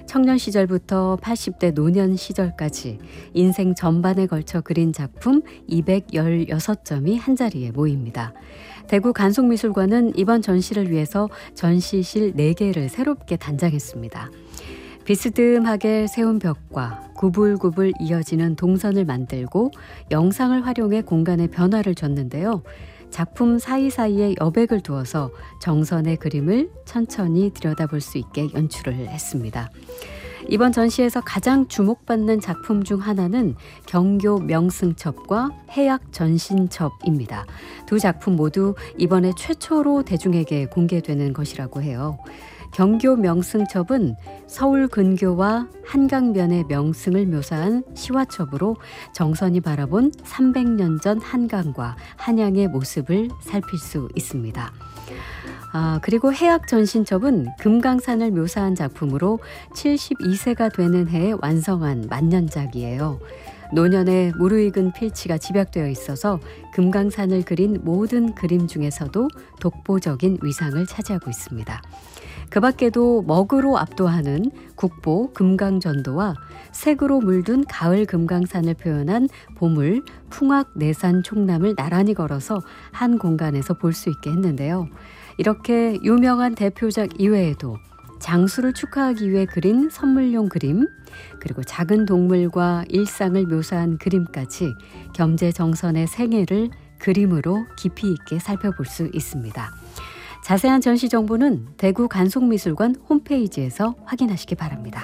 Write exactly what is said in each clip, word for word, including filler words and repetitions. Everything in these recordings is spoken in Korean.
청년 시절부터 팔십 대 노년 시절까지 인생 전반에 걸쳐 그린 작품 이백십육 점이 한자리에 모입니다. 대구 간송미술관은 이번 전시를 위해서 전시실 네 개를 새롭게 단장했습니다. 비스듬하게 세운 벽과 구불구불 이어지는 동선을 만들고 영상을 활용해 공간에 변화를 줬는데요. 작품 사이사이에 여백을 두어서 정선의 그림을 천천히 들여다볼 수 있게 연출을 했습니다. 이번 전시에서 가장 주목받는 작품 중 하나는 경교 명승첩과 해약 전신첩입니다. 두 작품 모두 이번에 최초로 대중에게 공개되는 것이라고 해요. 경교 명승첩은 서울 근교와 한강변의 명승을 묘사한 시화첩으로 정선이 바라본 삼백 년 전 한강과 한양의 모습을 살필 수 있습니다. 아, 그리고 해약 전신첩은 금강산을 묘사한 작품으로 칠십이 세가 되는 해에 완성한 만년작이에요. 노년에 무르익은 필치가 집약되어 있어서 금강산을 그린 모든 그림 중에서도 독보적인 위상을 차지하고 있습니다. 그 밖에도 먹으로 압도하는 국보 금강전도와 색으로 물든 가을 금강산을 표현한 보물 풍악내산 총남을 나란히 걸어서 한 공간에서 볼 수 있게 했는데요. 이렇게 유명한 대표작 이외에도 장수를 축하하기 위해 그린 선물용 그림, 그리고 작은 동물과 일상을 묘사한 그림까지 겸재정선의 생애를 그림으로 깊이 있게 살펴볼 수 있습니다. 자세한 전시 정보는 대구 간송미술관 홈페이지에서 확인하시기 바랍니다.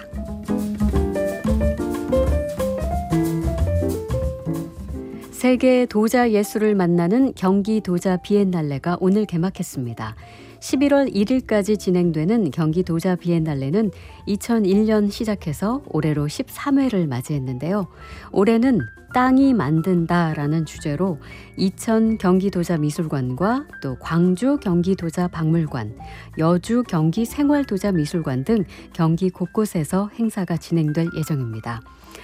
세계 도자 예술을 만나는 경기 도자 비엔날레가 오늘 개막했습니다. 십일월 일일까지 진행되는 경기 도자 비엔날레는 이천일 년 시작해서 올해로 십삼 회를 맞이했는데요. 올해는 땅이 만든다라는 주제로 이천 경기도자미술관과 또 광주 경기도자박물관, 여주 경기생활도자미술관 등 경기 곳곳에서 행사가 진행될 예정입니다.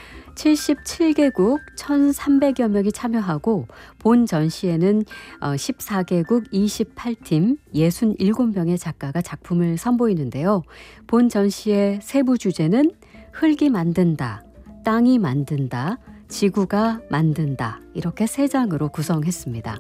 칠십칠 개국 천삼백여 명이 참여하고 본 전시에는 십사 개국 이십팔 팀 육십칠 명의 작가가 작품을 선보이는데요. 본 전시의 세부 주제는 흙이 만든다, 땅이 만든다, 지구가 만든다 이렇게 세 장으로 구성했습니다.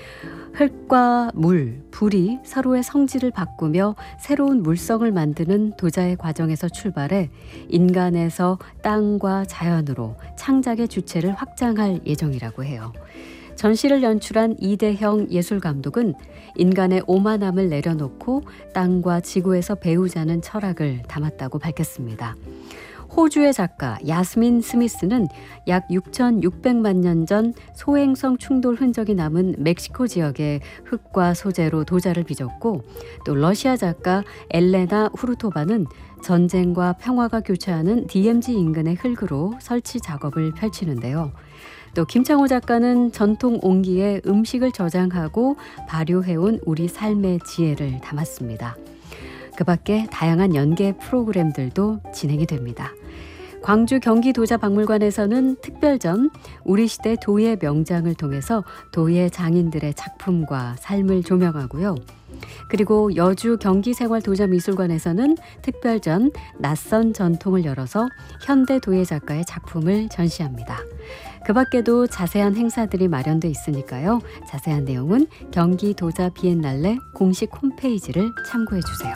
흙과 물, 불이 서로의 성질을 바꾸며 새로운 물성을 만드는 도자의 과정에서 출발해 인간에서 땅과 자연으로 창작의 주체를 확장할 예정이라고 해요. 전시를 연출한 이대형 예술감독은 인간의 오만함을 내려놓고 땅과 지구에서 배우자는 철학을 담았다고 밝혔습니다. 호주의 작가 야스민 스미스는 약 육천육백만 년 전 소행성 충돌 흔적이 남은 멕시코 지역의 흙과 소재로 도자를 빚었고, 또 러시아 작가 엘레나 후르토바는 전쟁과 평화가 교차하는 디엠지 인근의 흙으로 설치 작업을 펼치는데요. 또 김창호 작가는 전통 옹기에 음식을 저장하고 발효해온 우리 삶의 지혜를 담았습니다. 그 밖에 다양한 연계 프로그램들도 진행이 됩니다. 광주 경기도자박물관에서는 특별전 우리 시대 도예 명장을 통해서 도예 장인들의 작품과 삶을 조명하고요. 그리고 여주 경기생활도자미술관에서는 특별전 낯선 전통을 열어서 현대 도예 작가의 작품을 전시합니다. 그 밖에도 자세한 행사들이 마련돼 있으니까요. 자세한 내용은 경기도자 비엔날레 공식 홈페이지를 참고해 주세요.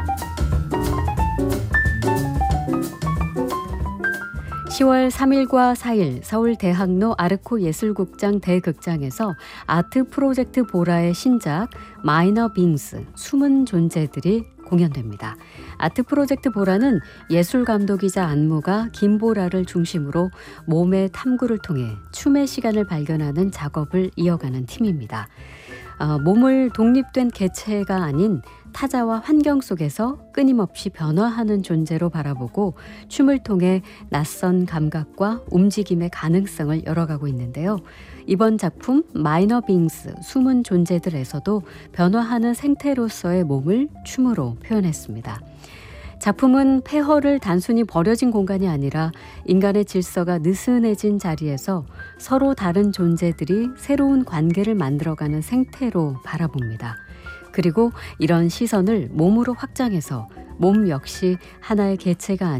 시월 삼일과 사일 서울대학로 아르코 예술극장 대극장에서 아트 프로젝트 보라의 신작 마이너 빙스 숨은 존재들이 공연됩니다. 아트 프로젝트 보라는 예술감독이자 안무가 김보라를 중심으로 몸의 탐구를 통해 춤의 시간을 발견하는 작업을 이어가는 팀입니다. 어, 몸을 독립된 개체가 아닌 타자와 환경 속에서 끊임없이 변화하는 존재로 바라보고 춤을 통해 낯선 감각과 움직임의 가능성을 열어가고 있는데요. 이번 작품 마이너 빙스 숨은 존재들에서도 변화하는 생태로서의 몸을 춤으로 표현했습니다. 작품은 폐허를 단순히 버려진 공간이 아니라 인간의 질서가 느슨해진 자리에서 서로 다른 존재들이 새로운 관계를 만들어가는 생태로 바라봅니다. 그리고 이런 시선을 몸으로 확장해서 몸 역시 하나의 개체가 아닌